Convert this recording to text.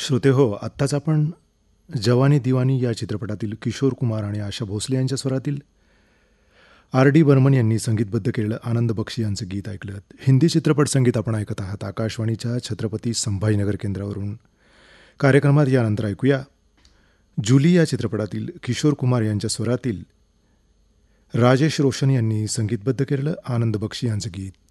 श्रोते हो, आत्ताच आपण जवानी दिवानी या चित्रपटातील किशोर कुमार आणि आशा भोसले यांच्या स्वरातील आर डी बर्मन यांनी संगीतबद्ध केलेलं आनंद बक्षी यांचं गीत ऐकलं. हिंदी चित्रपट संगीत आपण ऐकत आहात आकाशवाणीच्या छत्रपती संभाजीनगर केंद्रावरून. कार्यक्रमात यानंतर ऐकूया जुली या चित्रपटातील किशोर कुमार यांच्या स्वरातील राजेश रोशन यांनी संगीतबद्ध केलेलं आनंद बक्षी यांचं गीत.